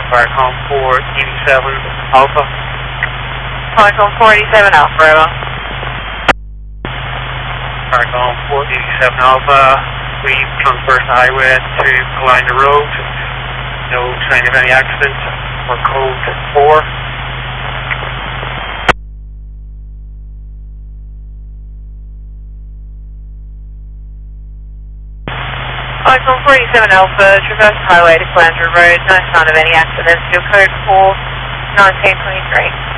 Farcom 487 Alpha. Farcom 487 Alpha, Bravo. Farcom 487 Alpha, we've transversed the highway to Kalina Road. No sign of any accident. Or code 4. Farcom 487 Alpha, traverse highway to Calandra Road, no sign of any accidents. Your code 4, 1923.